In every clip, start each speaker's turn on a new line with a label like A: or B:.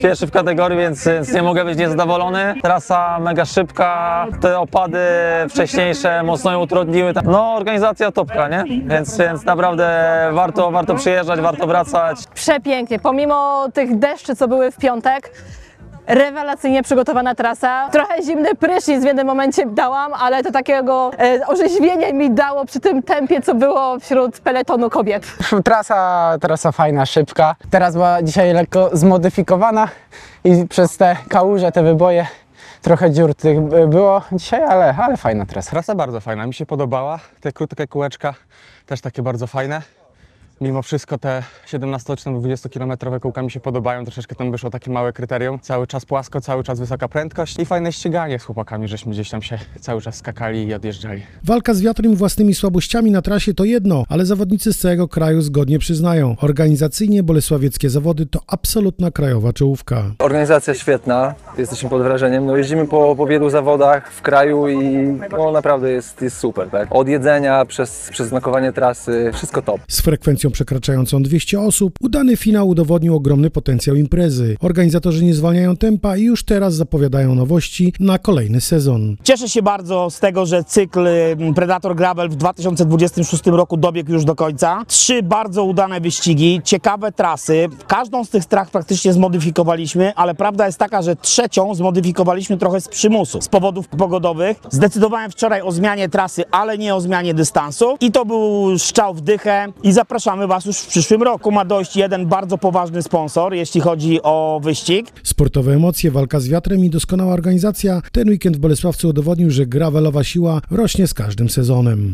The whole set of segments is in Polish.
A: Pierwszy w kategorii, więc nie mogę być niezadowolony. Trasa mega szybka, te opady wcześniejsze mocno ją utrudniły. No organizacja topka, nie? Więc naprawdę warto przyjeżdżać, warto wracać.
B: Przepięknie, pomimo tych deszczy, co były w piątek. Rewelacyjnie przygotowana trasa. Trochę zimny prysznic w jednym momencie dałam, ale to takiego orzeźwienia mi dało przy tym tempie, co było wśród peletonu kobiet.
C: Trasa fajna, szybka. Teraz była dzisiaj lekko zmodyfikowana i przez te kałuże, te wyboje trochę dziur tych było dzisiaj, ale fajna trasa.
D: Trasa bardzo fajna, mi się podobała. Te krótkie kółeczka też takie bardzo fajne. Mimo wszystko te 17-20-kilometrowe kółka mi się podobają, troszeczkę tam wyszło takie małe kryterium. Cały czas płasko, cały czas wysoka prędkość i fajne ściganie z chłopakami, żeśmy gdzieś tam się cały czas skakali i odjeżdżali.
E: Walka z wiatrem i własnymi słabościami na trasie to jedno, ale zawodnicy z całego kraju zgodnie przyznają. Organizacyjnie bolesławieckie zawody to absolutna krajowa czołówka.
F: Organizacja świetna, jesteśmy pod wrażeniem. No, jeździmy po wielu zawodach w kraju i no, naprawdę jest super. Tak? Od jedzenia przez znakowanie trasy, wszystko top.
E: Z frekwencją przekraczającą 200 osób, udany finał udowodnił ogromny potencjał imprezy. Organizatorzy nie zwalniają tempa i już teraz zapowiadają nowości na kolejny sezon.
G: Cieszę się bardzo z tego, że cykl Predator Gravel w 2026 roku dobiegł już do końca. 3 bardzo udane wyścigi, ciekawe trasy. Każdą z tych tras praktycznie zmodyfikowaliśmy, ale prawda jest taka, że trzecią zmodyfikowaliśmy trochę z przymusu, z powodów pogodowych. Zdecydowałem wczoraj o zmianie trasy, ale nie o zmianie dystansu i to był strzał w dychę i zapraszamy Was już w przyszłym roku. Ma dojść jeden bardzo poważny sponsor, jeśli chodzi o wyścig.
E: Sportowe emocje, walka z wiatrem i doskonała organizacja. Ten weekend w Bolesławcu udowodnił, że gravelowa siła rośnie z każdym sezonem.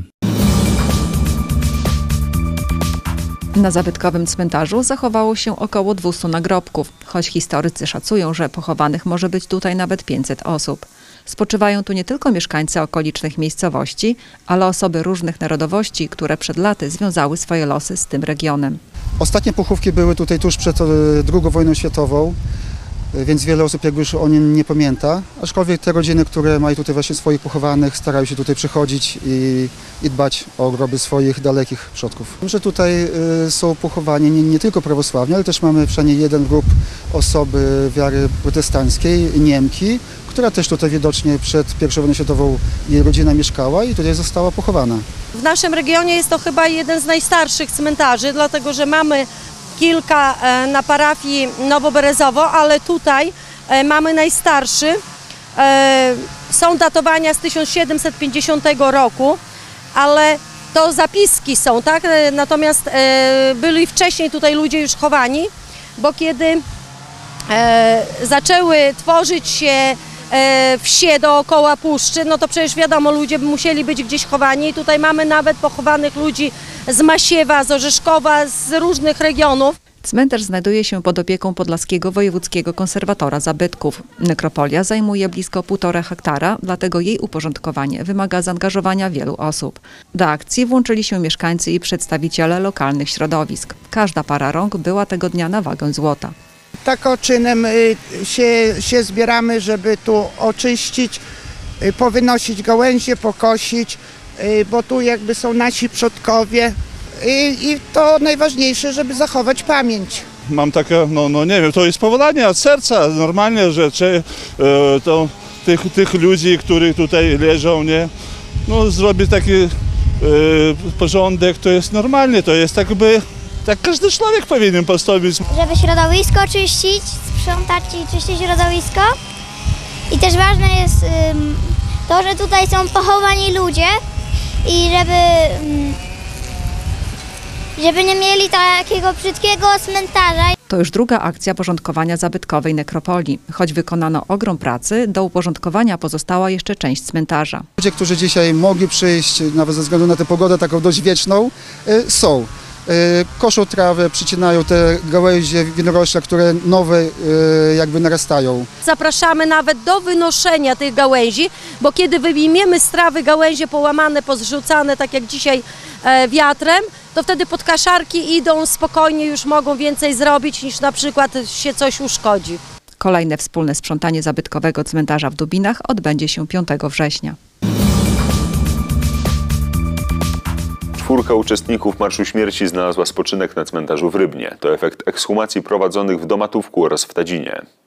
H: Na zabytkowym cmentarzu zachowało się około 200 nagrobków, choć historycy szacują, że pochowanych może być tutaj nawet 500 osób. Spoczywają tu nie tylko mieszkańcy okolicznych miejscowości, ale osoby różnych narodowości, które przed laty związały swoje losy z tym regionem.
I: Ostatnie pochówki były tutaj tuż przed II wojną światową, więc wiele osób jakby już o nim nie pamięta. Aczkolwiek te rodziny, które mają tutaj właśnie swoich pochowanych, starają się tutaj przychodzić i dbać o groby swoich dalekich przodków. Że tutaj są pochowani nie tylko prawosławni, ale też mamy przynajmniej jeden grób osoby wiary protestanckiej, Niemki, która też tutaj widocznie przed I wojną światową jej rodzina mieszkała i tutaj została pochowana.
J: W naszym regionie jest to chyba jeden z najstarszych cmentarzy, dlatego że mamy kilka na parafii Nowoberezowo, ale tutaj mamy najstarszy. Są datowania z 1750 roku, ale to zapiski są, tak? Natomiast byli wcześniej tutaj ludzie już chowani, bo kiedy zaczęły tworzyć się wsie dookoła puszczy, no to przecież wiadomo, ludzie musieli być gdzieś chowani. Tutaj mamy nawet pochowanych ludzi z Masiewa, z Orzeszkowa, z różnych regionów.
H: Cmentarz znajduje się pod opieką Podlaskiego Wojewódzkiego Konserwatora Zabytków. Nekropolia zajmuje blisko 1,5 hektara, dlatego jej uporządkowanie wymaga zaangażowania wielu osób. Do akcji włączyli się mieszkańcy i przedstawiciele lokalnych środowisk. Każda para rąk była tego dnia na wagę złota.
K: Tak czynem się zbieramy, żeby tu oczyścić, powynosić gałęzie, pokosić, bo tu jakby są nasi przodkowie i to najważniejsze, żeby zachować pamięć.
L: Mam takie, no nie wiem, to jest powołanie od serca, normalne rzeczy, to tych ludzi, którzy tutaj leżą, nie, no zrobić taki porządek, to jest normalnie, to jest jakby... Tak każdy człowiek powinien postawić.
M: Żeby środowisko czyścić, sprzątać i czyścić środowisko. I też ważne jest to, że tutaj są pochowani ludzie i żeby nie mieli takiego brzydkiego cmentarza.
H: To już druga akcja porządkowania zabytkowej nekropolii. Choć wykonano ogrom pracy, do uporządkowania pozostała jeszcze część cmentarza.
I: Ludzie, którzy dzisiaj mogli przyjść, nawet ze względu na tę pogodę taką dość wieczną, są. Koszą trawę, przycinają te gałęzie winorośla, które nowe jakby narastają.
J: Zapraszamy nawet do wynoszenia tych gałęzi, bo kiedy wyjmiemy z trawy gałęzie połamane, pozrzucane, tak jak dzisiaj wiatrem, to wtedy podkaszarki idą spokojnie, już mogą więcej zrobić niż na przykład się coś uszkodzi.
H: Kolejne wspólne sprzątanie zabytkowego cmentarza w Dubinach odbędzie się 5 września.
N: 4 uczestników Marszu Śmierci znalazła spoczynek na cmentarzu w Rybnie. To efekt ekshumacji prowadzonych w Domatówku oraz w Tadzinie.